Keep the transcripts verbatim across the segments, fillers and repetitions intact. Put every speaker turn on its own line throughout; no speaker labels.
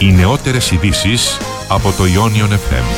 Οι νεότερες ειδήσεις από το Ionion εφ εμ.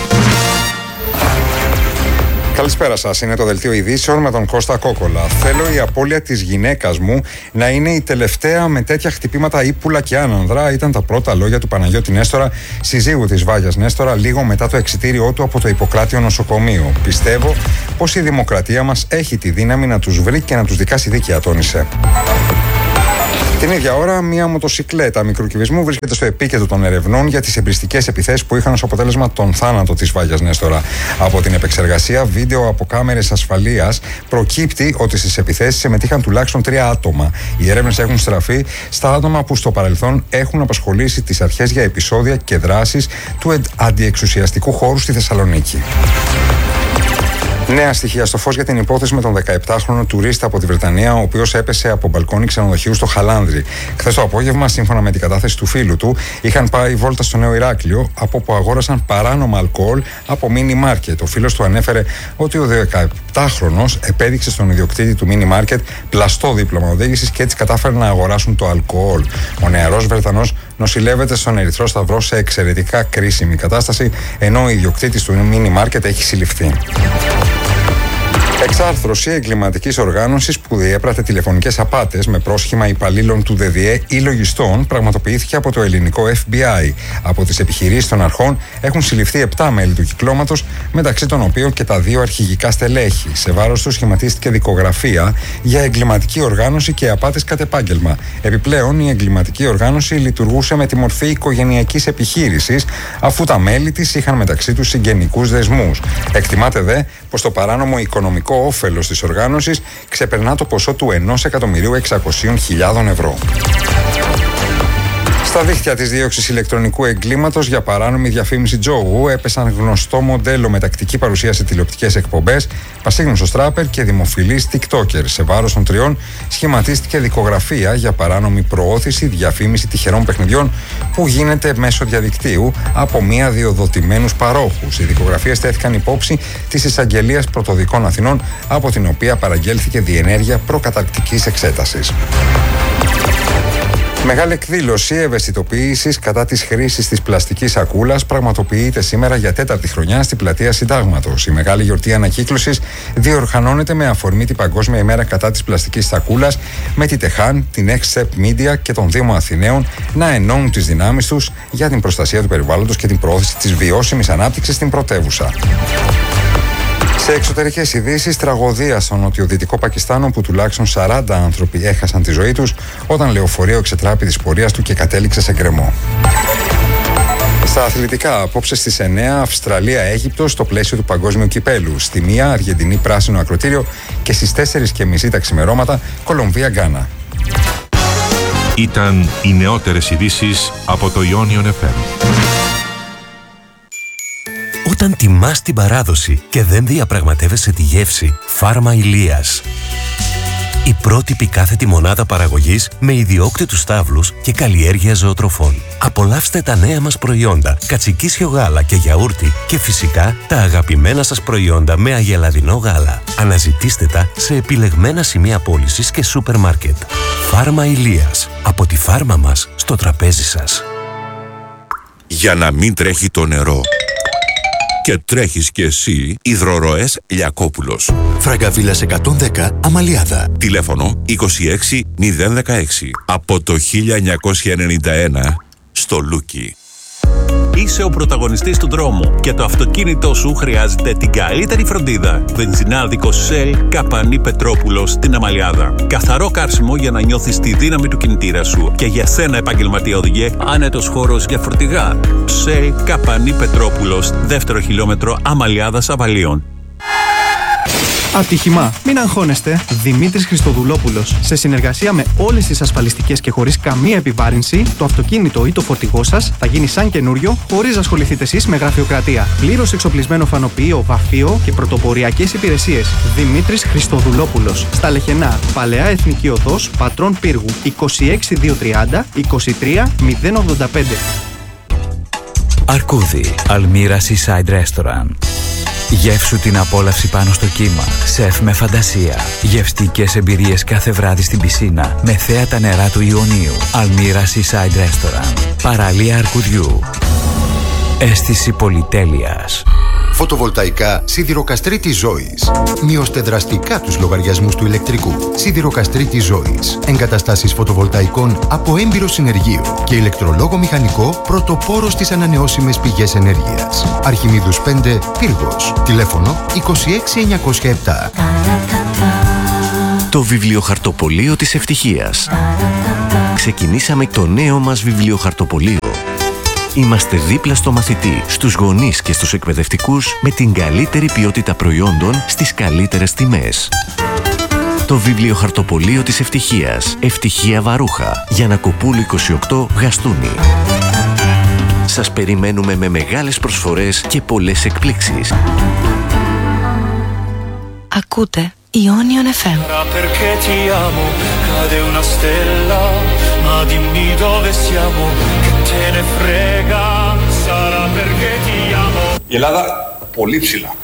Καλησπέρα σας. Είναι το δελτίο ειδήσεων με τον Κώστα Κόκολα. Θέλω η απώλεια της γυναίκας μου να είναι η τελευταία με τέτοια χτυπήματα ύπουλα και άνανδρα. Ήταν τα πρώτα λόγια του Παναγιώτη Νέστορα, συζύγου της Βάγιας Νέστορα, λίγο μετά το εξιτήριό του από το Ιπποκράτιο νοσοκομείο. Πιστεύω πως η δημοκρατία μας έχει τη δύναμη να τους βρει και να τους δικάσει δίκαια, τόνισε. Την ίδια ώρα, μία μοτοσικλέτα μικροκυβισμού βρίσκεται στο επίκεντρο των ερευνών για τις εμπριστικές επιθέσεις που είχαν ως αποτέλεσμα τον θάνατο της Βάγιας Νέστορα. Από την επεξεργασία βίντεο από κάμερες ασφαλείας προκύπτει ότι στις επιθέσεις συμμετείχαν τουλάχιστον τρία άτομα. Οι έρευνες έχουν στραφεί στα άτομα που στο παρελθόν έχουν απασχολήσει τις αρχές για επεισόδια και δράσεις του αντιεξουσιαστικού χώρου στη Θεσσαλονίκη. Νέα στοιχεία στο φως για την υπόθεση με τον δεκαεπτάχρονο τουρίστα από τη Βρετανία, ο οποίος έπεσε από μπαλκόνι ξενοδοχείου στο Χαλάνδρι. Χθες το απόγευμα, σύμφωνα με την κατάθεση του φίλου του, είχαν πάει βόλτα στο Νέο Ηράκλειο, από όπου αγόρασαν παράνομα αλκοόλ από μίνι μάρκετ. Ο φίλος του ανέφερε ότι ο δεκαεπτάχρονος επέδειξε στον ιδιοκτήτη του μίνι μάρκετ πλαστό δίπλωμα οδήγησης και έτσι κατάφεραν να αγοράσουν το αλκοόλ. Ο νεαρός Βρετανός νοσηλεύεται στον Ερυθρό Σταυρό σε εξαιρετικά κρίσιμη κατάσταση, ενώ ο ιδιοκτήτης του μίνι μάρκετ έχει συλληφθεί. Εξάρθρωση εγκληματικής οργάνωσης που διέπρατε τηλεφωνικές απάτες με πρόσχημα υπαλλήλων του ΔΔΕ ή λογιστών πραγματοποιήθηκε από το ελληνικό εφ μπι άι. Από τις επιχειρήσεις των αρχών έχουν συλληφθεί επτά μέλη του κυκλώματος, μεταξύ των οποίων και τα δύο αρχηγικά στελέχη. Σε βάρος του σχηματίστηκε δικογραφία για εγκληματική οργάνωση και απάτες κατ' επάγγελμα. Επιπλέον, η εγκληματική οργάνωση λειτουργούσε με τη μορφή οικογενειακής επιχείρησης, αφού τα μέλη της είχαν μεταξύ τους συγγενικούς δεσμούς. Εκτιμάται δε πως το παράνομο οικονομικό όφελος της οργάνωσης ξεπερνά το ποσό του ενός εκατομμυρίου εξακοσίων χιλιάδων ευρώ. Στα δίχτυα της δίωξης ηλεκτρονικού εγκλήματος για παράνομη διαφήμιση τζόγου έπεσαν γνωστό μοντέλο με τακτική παρουσία σε τηλεοπτικές εκπομπές, πασίγνωστος τράπερ και δημοφιλής TikToker. Σε βάρος των τριών σχηματίστηκε δικογραφία για παράνομη προώθηση, διαφήμιση τυχερών παιχνιδιών που γίνεται μέσω διαδικτύου από μία διοδοτημένους παρόχους. Οι δικογραφίες τέθηκαν υπόψη της Εισαγγελίας Πρωτοδικών Αθηνών, από την οποία παραγγέλθηκε διενέργεια προκαταρκτικής εξέτασης. Μεγάλη εκδήλωση ευαισθητοποίησης κατά της χρήσης της πλαστικής σακούλας πραγματοποιείται σήμερα για τέταρτη χρονιά στην πλατεία Συντάγματος. Η μεγάλη γιορτή ανακύκλωσης διοργανώνεται με αφορμή την Παγκόσμια ημέρα κατά της πλαστικής σακούλας, με τη ΤΕΧΑΝ, την Except Media και τον Δήμο Αθηναίων να ενώνουν τις δυνάμεις τους για την προστασία του περιβάλλοντος και την προώθηση της βιώσιμης ανάπτυξης στην πρωτεύουσα. Σε εξωτερικές ειδήσεις, τραγωδία στο νοτιοδυτικό Πακιστάν, όπου τουλάχιστον σαράντα άνθρωποι έχασαν τη ζωή τους όταν λεωφορείο εξετράπη της πορείας του και κατέληξε σε γκρεμό. Στα αθλητικά, απόψε στις εννέα, Αυστραλία-Αίγυπτος στο πλαίσιο του Παγκόσμιου Κυπέλου. Στη μία, Αργεντινή πράσινο ακροτήριο και στις τέσσερις και μισή τα ξημερώματα, Κολομβία-Γκάνα.
Ήταν οι νεότερες ειδήσεις από το Ionion εφ εμ.
Όταν τιμάς την παράδοση και δεν διαπραγματεύεσαι τη γεύση, Φάρμα Ηλίας. Η πρότυπη κάθετη μονάδα παραγωγής με ιδιόκτητους στάβλους και καλλιέργεια ζωοτροφών. Απολαύστε τα νέα μας προϊόντα, κατσικίσιο γάλα και γιαούρτι και φυσικά τα αγαπημένα σας προϊόντα με αγελαδινό γάλα. Αναζητήστε τα σε επιλεγμένα σημεία πώλησης και σούπερ μάρκετ. Φάρμα Ηλίας. Από τη φάρμα μας στο τραπέζι σας.
Για να μην τρέχει το νερό και τρέχεις κι εσύ, υδροροές Λιακόπουλος.
Φραγκαβίλας εκατόν δέκα, Αμαλιάδα.
Τηλέφωνο είκοσι έξι μηδέν δεκαέξι. Από το χίλια εννιακόσια ενενήντα ένα στο Λούκι.
Είσαι ο πρωταγωνιστής του δρόμου και το αυτοκίνητό σου χρειάζεται την καλύτερη φροντίδα. Βενζινάδικο Shell Καπανή Πετρόπουλος στην Αμαλιάδα. Καθαρό κάρσιμο για να νιώθεις τη δύναμη του κινητήρα σου. Και για σένα, επαγγελματία οδηγέ, άνετος χώρος για φορτηγά. Shell Καπανή Πετρόπουλος, δεύτερο χιλιόμετρο Αμαλιάδας Αβαλίων.
Ατύχημα. Μην αγχώνεστε. Δημήτρης Χριστοδουλόπουλος. Σε συνεργασία με όλες τις ασφαλιστικές και χωρίς καμία επιβάρυνση, το αυτοκίνητο ή το φορτηγό σας θα γίνει σαν καινούριο, χωρίς να ασχοληθείτε εσείς με γραφειοκρατία. Πλήρως εξοπλισμένο φανοποιείο, βαφείο και πρωτοποριακές υπηρεσίες. Δημήτρης Χριστοδουλόπουλος. Στα Λεχενά. Παλαιά Εθνική Οδός, Πατρών Πύργου. είκοσι έξι δύο τριάντα είκοσι τρία μηδέν ογδόντα πέντε.
Αρκούδι. Αλμύρα Seaside Restaurant. Γεύσου την απόλαυση πάνω στο κύμα. Σεφ με φαντασία. Γευστικές εμπειρίες κάθε βράδυ στην πισίνα με θέα τα νερά του Ιωνίου. Αλμύρα Seaside Restaurant. Παραλία Αρκουδιού. Αίσθηση πολυτέλειας.
Φωτοβολταϊκά Σιδηροκαστρίτης Ζώης. Μειώστε δραστικά τους λογαριασμούς του ηλεκτρικού. Σιδηροκαστρίτης Ζώης. Εγκαταστάσεις φωτοβολταϊκών από έμπειρο συνεργείο και ηλεκτρολόγο μηχανικό πρωτοπόρο στις ανανεώσιμες πηγές ενέργειας. Αρχιμίδους πέντε, Πύργος. Τηλέφωνο είκοσι έξι εννιακόσια επτά.
Το βιβλιοχαρτοπωλείο της ευτυχίας. Ξεκινήσαμε το νέο μας βιβλιοχαρτοπωλείο. Είμαστε δίπλα στο μαθητή, στους γονείς και στους εκπαιδευτικούς με την καλύτερη ποιότητα προϊόντων στις καλύτερες τιμές. Το βιβλιοχαρτοπωλείο της ευτυχίας. Ευτυχία Βαρούχα. Γιαννακοπούλου είκοσι οκτώ, Γαστούνη. Σας περιμένουμε με μεγάλες προσφορές και πολλές εκπλήξεις.
Ακούτε Ionion εφ εμ.
Η Ελλάδα πολύ ψηλά.